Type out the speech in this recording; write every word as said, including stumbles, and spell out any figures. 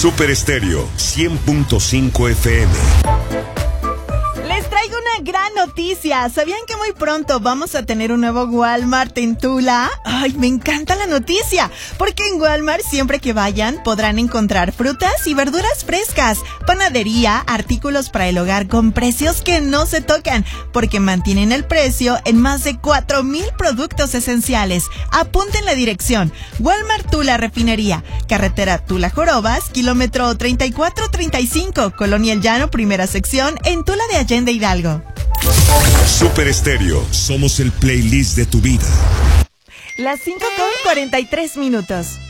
Super Estéreo cien punto cinco F M. Les traigo una gran noticia. ¿Sabían que muy pronto vamos a tener un nuevo Walmart en Tula? Ay, me encanta la noticia, porque en Walmart siempre que vayan podrán encontrar frutas y verduras frescas, panadería, artículos para el hogar con precios que no se tocan, porque mantienen el precio en más de cuatro mil productos esenciales. Apunten la dirección: Walmart Tula Refinería, carretera Tula Jorobas, kilómetro treinta y cuatro treinta y cinco, Colonia El Llano, primera sección, en Tula de Allende, Hidalgo. Super Estéreo, somos el playlist de tu vida. Las cinco con cuarenta y tres minutos.